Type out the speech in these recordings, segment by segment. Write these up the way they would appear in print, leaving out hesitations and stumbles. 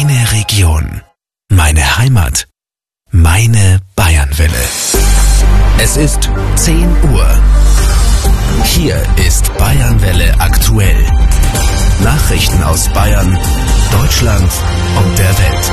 Meine Region, meine Heimat, meine Bayernwelle. Es ist 10 Uhr. Hier ist Bayernwelle aktuell. Nachrichten aus Bayern, Deutschland und der Welt.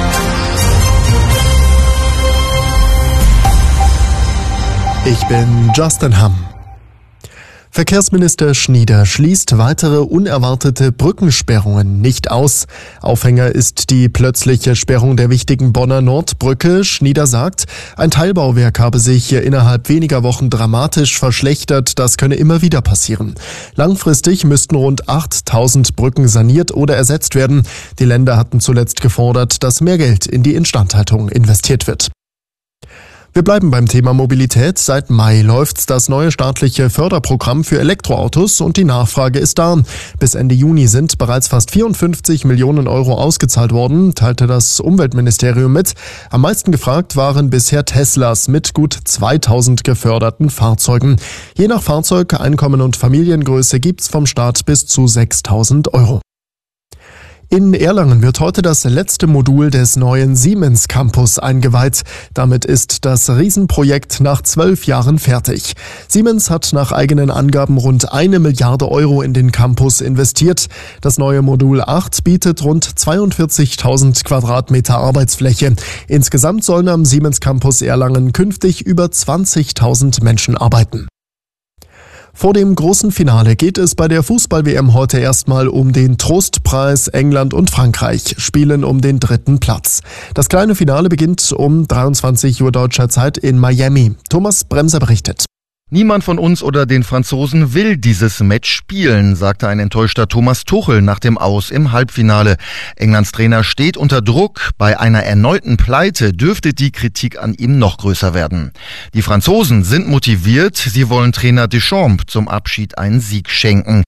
Ich bin Justin Hamm. Verkehrsminister Schnieder schließt weitere unerwartete Brückensperrungen nicht aus. Aufhänger ist die plötzliche Sperrung der wichtigen Bonner Nordbrücke. Schnieder sagt, ein Teilbauwerk habe sich hier innerhalb weniger Wochen dramatisch verschlechtert. Das könne immer wieder passieren. Langfristig müssten rund 8.000 Brücken saniert oder ersetzt werden. Die Länder hatten zuletzt gefordert, dass mehr Geld in die Instandhaltung investiert wird. Wir bleiben beim Thema Mobilität. Seit Mai läuft das neue staatliche Förderprogramm für Elektroautos und die Nachfrage ist da. Bis Ende Juni sind bereits fast 54 Millionen Euro ausgezahlt worden, teilte das Umweltministerium mit. Am meisten gefragt waren bisher Teslas mit gut 2000 geförderten Fahrzeugen. Je nach Fahrzeug, Einkommen und Familiengröße gibt's vom Staat bis zu 6.000 Euro. In Erlangen wird heute das letzte Modul des neuen Siemens Campus eingeweiht. Damit ist das Riesenprojekt nach 12 Jahren fertig. Siemens hat nach eigenen Angaben rund 1 Milliarde Euro in den Campus investiert. Das neue Modul 8 bietet rund 42.000 Quadratmeter Arbeitsfläche. Insgesamt sollen am Siemens Campus Erlangen künftig über 20.000 Menschen arbeiten. Vor dem großen Finale geht es bei der Fußball-WM heute erstmal um den Trostpreis. England und Frankreich spielen um den 3. Platz. Das kleine Finale beginnt um 23 Uhr deutscher Zeit in Miami. Thomas Bremser berichtet. Niemand von uns oder den Franzosen will dieses Match spielen, sagte ein enttäuschter Thomas Tuchel nach dem Aus im Halbfinale. Englands Trainer steht unter Druck. Bei einer erneuten Pleite dürfte die Kritik an ihm noch größer werden. Die Franzosen sind motiviert. Sie wollen Trainer Deschamps zum Abschied einen Sieg schenken.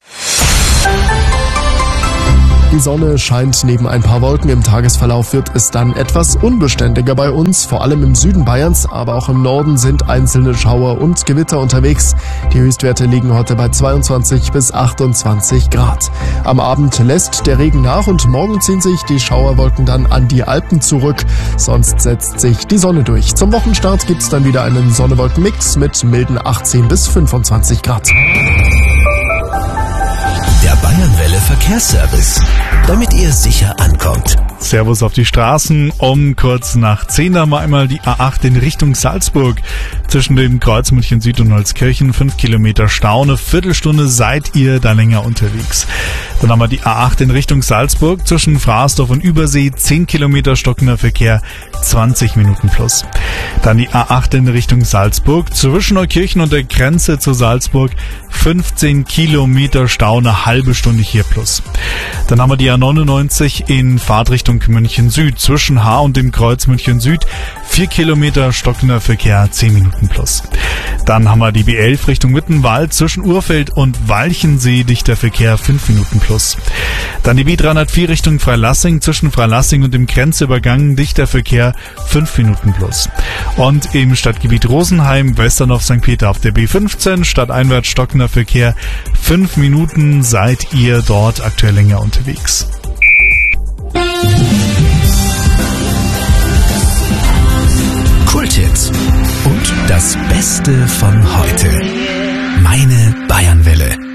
Die Sonne scheint neben ein paar Wolken. Im Tagesverlauf wird es dann etwas unbeständiger bei uns. Vor allem im Süden Bayerns, aber auch im Norden sind einzelne Schauer und Gewitter unterwegs. Die Höchstwerte liegen heute bei 22 bis 28 Grad. Am Abend lässt der Regen nach und morgen ziehen sich die Schauerwolken dann an die Alpen zurück. Sonst setzt sich die Sonne durch. Zum Wochenstart gibt's dann wieder einen Sonne-Wolken-Mix mit milden 18 bis 25 Grad. Der Bayernwelle Verkehrsservice, damit ihr sicher ankommt. Servus auf die Straßen. Um kurz nach 10 haben wir einmal die A8 in Richtung Salzburg. Zwischen dem Kreuz München Süd und Holzkirchen 5 Kilometer Stau. Eine Viertelstunde seid ihr da länger unterwegs. Dann haben wir die A8 in Richtung Salzburg. Zwischen Fraßdorf und Übersee 10 Kilometer stockender Verkehr, 20 Minuten plus. Dann die A8 in Richtung Salzburg. Zwischen Neukirchen und der Grenze zu Salzburg 15 Kilometer Stau, eine halbe Stunde hier plus. Dann haben wir die A99 in Fahrtrichtung München Süd. Zwischen Haar und dem Kreuz München Süd 4 Kilometer stockender Verkehr, 10 Minuten plus. Dann haben wir die B11 Richtung Mittenwald. Zwischen Urfeld und Walchensee dichter Verkehr, 5 Minuten plus. Dann die B304 Richtung Freilassing. Zwischen Freilassing und dem Grenzübergang dichter Verkehr, 5 Minuten plus. Und im Stadtgebiet Rosenheim, Westernhof St. Peter auf der B15, stadteinwärts stockender Verkehr, 5 Minuten seid ihr dort aktuell länger unterwegs. Kulttipps und das Beste von heute. Meine Bayernwelle.